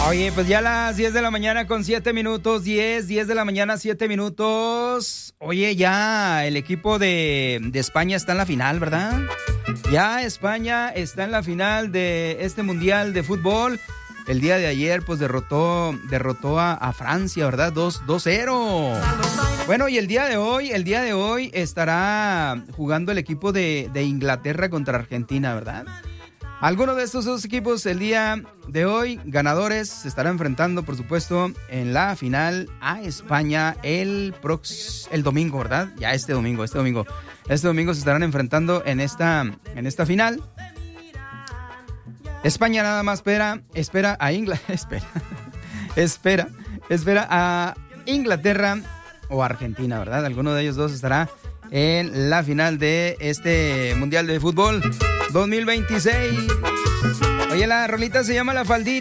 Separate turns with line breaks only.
Oye, pues ya a las 10 de la mañana con 7 minutos, 10 de la mañana, 7 minutos. Oye, ya el equipo de España está en la final, ¿verdad? Ya España está en la final de este Mundial de Fútbol. El día de ayer, pues derrotó a Francia, ¿verdad? 2-0. Bueno, y el día de hoy estará jugando el equipo de Inglaterra contra Argentina, ¿verdad? Algunos de estos dos equipos el día de hoy, ganadores, se estarán enfrentando, por supuesto, en la final a España el domingo, ¿verdad? Ya este domingo se estarán enfrentando en esta final. España nada más espera a Inglaterra o Argentina, ¿verdad? Alguno de ellos dos estará en la final de este Mundial de Fútbol 2026. Oye, la rolita se llama La Faldita.